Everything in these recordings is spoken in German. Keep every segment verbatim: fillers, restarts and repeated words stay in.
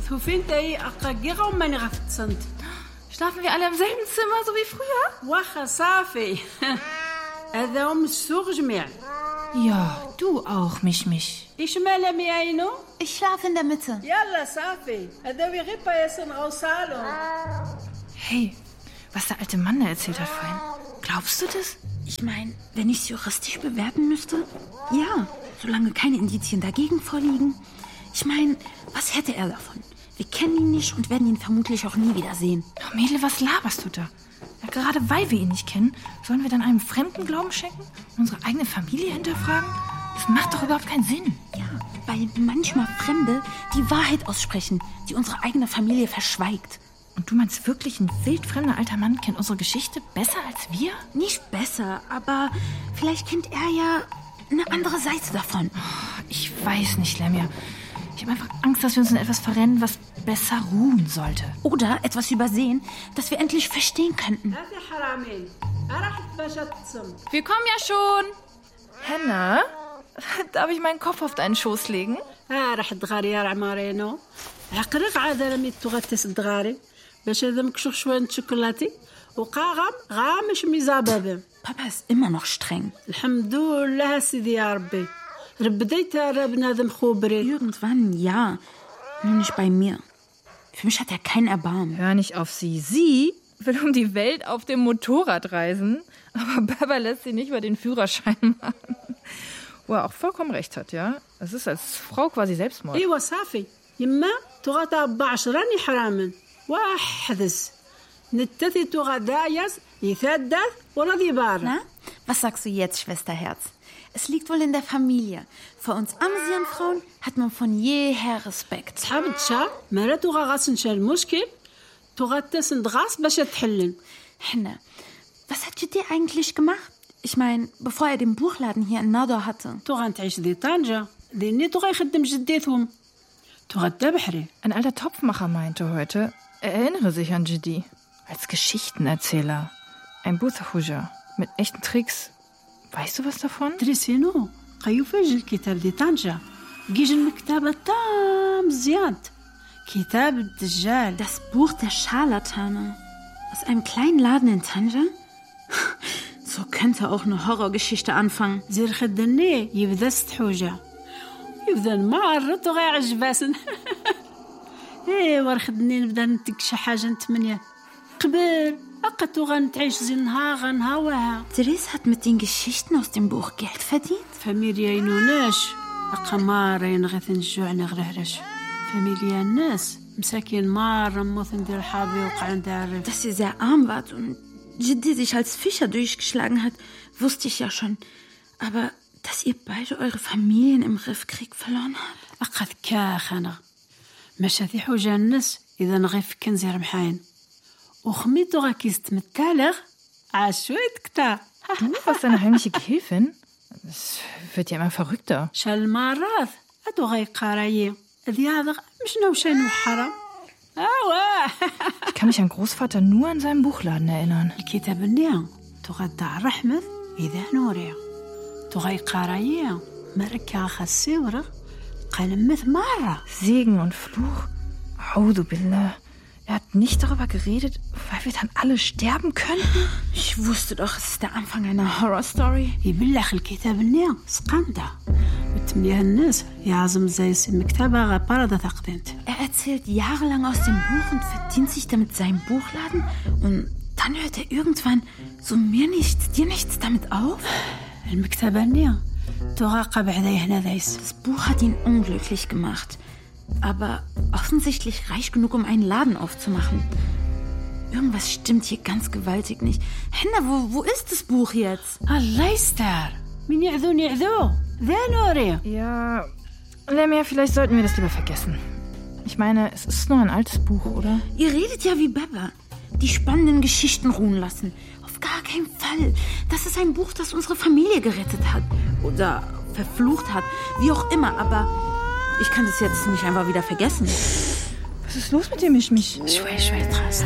ثوفينتي أقاقيغا وماني غفتصنت. Schlafen wir alle im selben Zimmer, so wie früher? واخا صافي. هذا هم السوق جميع. Ja, du auch, mich, mich. إيش مالا مياينو؟ Ich schlafe in der Mitte. يلا صافي. هذا ويغيب ياسن غوصالو. Hey, was der alte Mann da erzählt hat vorhin. Glaubst du das? Ich meine, wenn ich es juristisch bewerten müsste, ja, solange keine Indizien dagegen vorliegen. Ich meine, was hätte er davon? Wir kennen ihn nicht und werden ihn vermutlich auch nie wieder sehen. Oh, Mädel, was laberst du da? Ja, gerade weil wir ihn nicht kennen, sollen wir dann einem Fremden Glauben schenken? Unsere eigene Familie hinterfragen? Das macht doch überhaupt keinen Sinn. Ja, weil manchmal Fremde die Wahrheit aussprechen, die unsere eigene Familie verschweigt. Und du meinst wirklich, ein wildfremder alter Mann kennt unsere Geschichte besser als wir? Nicht besser, aber vielleicht kennt er ja eine andere Seite davon. Oh, ich weiß nicht, Lemja. Ich habe einfach Angst, dass wir uns in etwas verrennen, was besser ruhen sollte. Oder etwas übersehen, das wir endlich verstehen könnten. Wir kommen ja schon. Henna, darf ich meinen Kopf auf deinen Schoß legen? اه راح تغاري يا عمارينو عقرق عاد رمي تغتس الدغاري باش هذا مكشوخ شويه شوكولاتي وقاغم غامش ميزابابم. Papa ist immer noch streng. الحمد لله سيدي يا ربي ربديت ربنا ذم خوبري. Irgendwann, ja. Nur nicht bei mir. Für mich hat er kein Erbarmen. Hör nicht auf sie. Sie will um die Welt auf dem Motorrad reisen, aber Baba lässt sie nicht mal den Führerschein machen. Wo er auch vollkommen recht hat, ja? Es ist als Frau quasi Selbstmord. ايوا صافي يما تغطى بعشراني حراما واحدث نتثي تغدايس يثدث وراضي بار. Na, was sagst du jetzt, Schwesterherz? Es liegt wohl in der Familie. Vor uns Amsian-Frauen hat man von jeher Respekt. صحاب الشهر مرات تغاغاس نشا المشكل تغتس ندغاس باش تحلن. Henne, was hat Jiddi eigentlich gemacht? Ich meine, bevor er den Buchladen hier in Nador hatte. تغا نتعيش دي طنجة ديني تغا يخدم جديتهم تغدا بحري. Ein alter Topfmacher meinte heute, er erinnere sich an Jiddi als Geschichtenerzähler. Ein Buthahuja mit echten Tricks. Weißt du was davon? تريسينو قيوفاج الكتاب دي طنجة جيج المكتبة تام زياد كتاب الدجال. Das Buch der Scharlatane. Aus einem kleinen Laden in Tanja? So könnte auch eine Horrorgeschichte anfangen. زير خدني يبدا ست حوجة يبدا المعرض وغيعجباسن. ايه ورخدني نبدا نتك شي حاجة نتمنيا قبل أقد غنتعيش زي نهار نهاوها. Therese hat mit den Geschichten aus dem Buch Geld verdient. فاميليا ينوناش أقمارين غيث نجوع نغرهرش فاميليا الناس مساكين مار موث ندير حابي وقع ندير. Dass sie sehr arm war und Jiddi sich als Fischer durchgeschlagen hat, wusste ich ja schon. Aber dass ihr beide eure Familien im Riffkrieg verloren habt? أقد كاخنا مش هذي حوجة الناس إذا نغيف كنزير محاين وخميتو غاكيز تمتالغ عشويت كتا. Du warst eine heimliche Gehilfin? Das wird ja immer verrückter. شال مرات أدو غاي قرايي ذي هذا مش نوشان وحرام. آوه Ich kann mich an Großvater nur an seinem Buchladen erinnern. الكتاب النيا تغدى الرحمة إذا نوريا تغاي قرايي مركا خسيورة قلمت مرة. Segen und Fluch. Audu billah. Er hat nicht darüber geredet, weil wir dann alle sterben könnten. Ich wusste doch, es ist der Anfang einer Horrorstory. يبلغ الكتاب النيا سقندا وتمليها الناس يعزم زي المكتبة غبارة ثقدنت. Er erzählt jahrelang aus dem Buch und verdient sich damit seinen Buchladen. Und dann hört er irgendwann so mir nichts, dir nichts damit auf. المكتبة النيا تغاقب عليه هنا ذايس. Das Buch hat ihn unglücklich gemacht. Aber offensichtlich reich genug, um einen Laden aufzumachen. Irgendwas stimmt hier ganz gewaltig nicht. Henna, wo, wo ist das Buch jetzt? الله يستر من يعذون يعذو ذا نوري. Ja, Lemia, vielleicht sollten wir das lieber vergessen. Ich meine, es ist nur ein altes Buch, oder? Ihr redet ja wie Baba. Die spannenden Geschichten ruhen lassen. Auf gar keinen Fall. Das ist ein Buch, das unsere Familie gerettet hat. Oder verflucht hat. Wie auch immer, aber ich kann das jetzt nicht einfach wieder vergessen. Was ist los mit dem Mischmisch? شوي شوي تراس.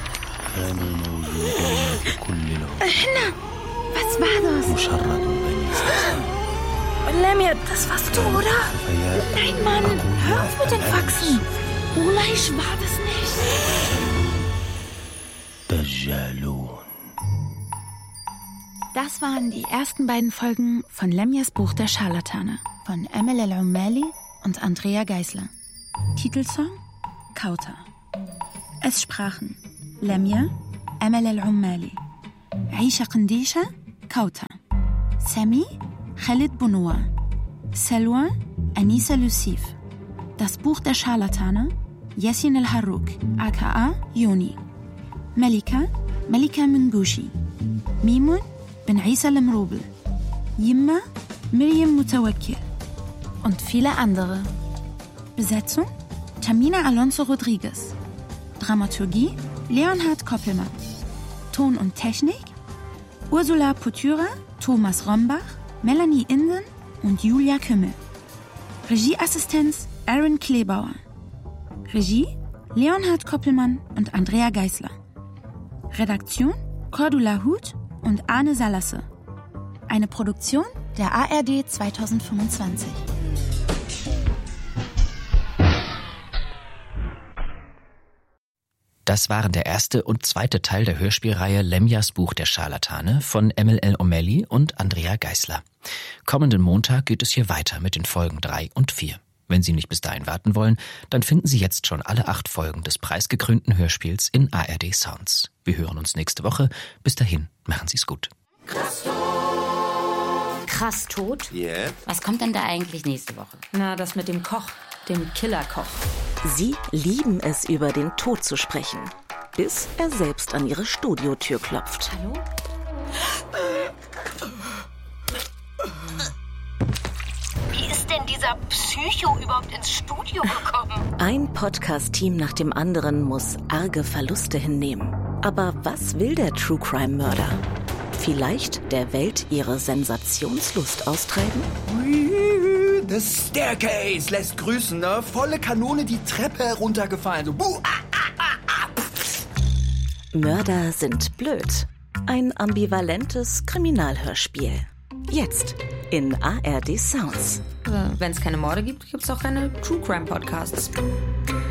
Henna, was war das? Lemia, das warst du, oder? Nein, Mann, hör auf mit den Faxen. Ola, ich war das nicht. Bejalon. Das waren die ersten beiden Folgen von Lemjas Buch der Scharlatane von Emel El-Omaly und Andrea Geisler. Titelsong Kauter. Es sprachen Lemja, Emel El-Omaly, Aisha Qandisha, Kauter, Sami, Khalid Bonoua, Selwa, Anissa Lucif. Das Buch der Scharlatane, Yassin El-Harrouk, aka Yoni. Melika, Melika Mungushi. Mimun, Ben Isa Lemrobel. Yimma, Miriam Mutawakkil. Und viele andere. Besetzung, Tamina Alonso Rodriguez. Dramaturgie, Leonhard Koppelmann. Ton und Technik, Ursula Potyra, Thomas Rombach, Melanie Inden und Julia Kümmel. Regieassistenz, Aaron Klebauer. Regie, Leonhard Koppelmann und Andrea Geisler. Redaktion, Cordula Huth und Arne Salasse. Eine Produktion der A R D zwanzig fünfundzwanzig. Das waren der erste und zweite Teil der Hörspielreihe Lemjas Buch der Scharlatane von Emel El-Omaly und Andrea Geisler. Kommenden Montag geht es hier weiter mit den Folgen drei und vier. Wenn Sie nicht bis dahin warten wollen, dann finden Sie jetzt schon alle acht Folgen des preisgekrönten Hörspiels in A R D Sounds. Wir hören uns nächste Woche. Bis dahin, machen Sie es gut. Krass tot? Yeah. Was kommt denn da eigentlich nächste Woche? Na, das mit dem Koch, dem Killerkoch. Sie lieben es, über den Tod zu sprechen, bis er selbst an ihre Studiotür klopft. Hallo? Wie ist denn dieser Psycho überhaupt ins Studio gekommen? Ein Podcast-Team nach dem anderen muss arge Verluste hinnehmen. Aber was will der True-Crime-Mörder? Vielleicht der Welt ihre Sensationslust austreiben? The Staircase lässt grüßen, ne? Volle Kanone die Treppe heruntergefallen. So, buh, ah, ah, ah, ah. Mörder sind blöd. Ein ambivalentes Kriminalhörspiel. Jetzt in A R D Sounds. Wenn es keine Morde gibt, gibt es auch keine True Crime Podcasts.